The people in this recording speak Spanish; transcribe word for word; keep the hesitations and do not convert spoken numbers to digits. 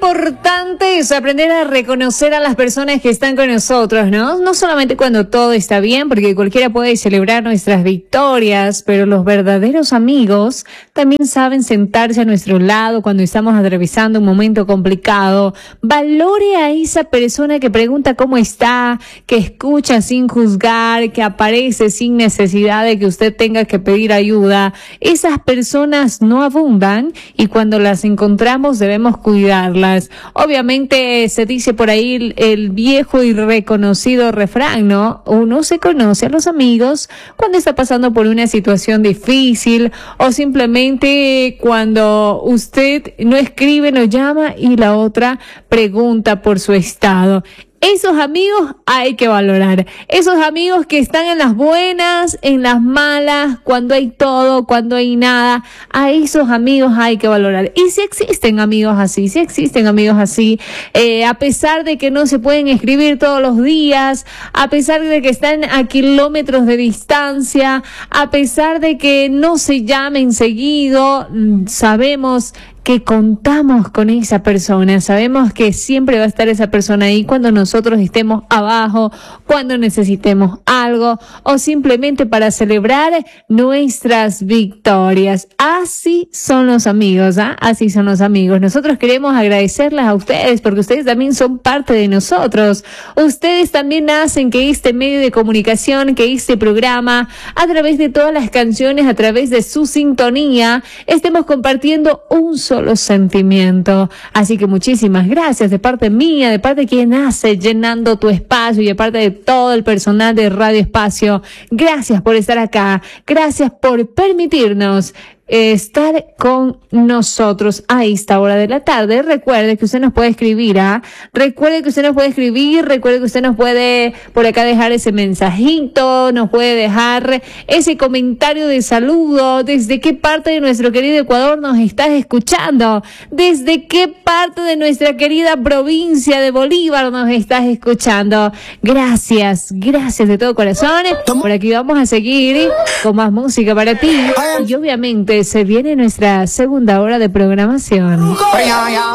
importante es aprender a reconocer a las personas que están con nosotros, ¿no? No solamente cuando todo está bien, porque cualquiera puede celebrar nuestras victorias, pero los verdaderos amigos también saben sentarse a nuestro lado cuando estamos atravesando un momento complicado. Valore a esa persona que pregunta cómo está, que escucha sin juzgar, que aparece sin necesidad de que usted tenga que pedir ayuda. Esas personas no abundan y cuando las encontramos debemos cuidarlas. Obviamente se dice por ahí el, el viejo y reconocido refrán, ¿no? Uno se conoce a los amigos cuando está pasando por una situación difícil o simplemente cuando usted no escribe, no llama y la otra pregunta por su estado. Esos amigos hay que valorar. Esos amigos que están en las buenas, en las malas, cuando hay todo, cuando hay nada. A esos amigos hay que valorar. Y si existen amigos así, si existen amigos así, eh, a pesar de que no se pueden escribir todos los días, a pesar de que están a kilómetros de distancia, a pesar de que no se llamen seguido, sabemos que contamos con esa persona, sabemos que siempre va a estar esa persona ahí cuando nosotros estemos abajo, cuando necesitemos algo o simplemente para celebrar nuestras victorias. Así son los amigos, ¿ah? Así son los amigos. Nosotros queremos agradecerles a ustedes porque ustedes también son parte de nosotros. Ustedes también hacen que este medio de comunicación, que este programa, a través de todas las canciones, a través de su sintonía, estemos compartiendo un solo solo sentimiento. Así que muchísimas gracias de parte mía, de parte de quien hace Llenando tu Espacio y de parte de todo el personal de Radio Espacio. Gracias por estar acá. Gracias por permitirnos estar con nosotros a esta hora de la tarde. Recuerde que usted nos puede escribir, ¿ah? Recuerde que usted nos puede escribir, recuerde que usted nos puede por acá dejar ese mensajito, nos puede dejar ese comentario de saludo, desde qué parte de nuestro querido Ecuador nos estás escuchando, desde qué parte de nuestra querida provincia de Bolívar nos estás escuchando. Gracias, gracias de todo corazón. Por aquí vamos a seguir con más música para ti y obviamente se viene nuestra segunda hora de programación.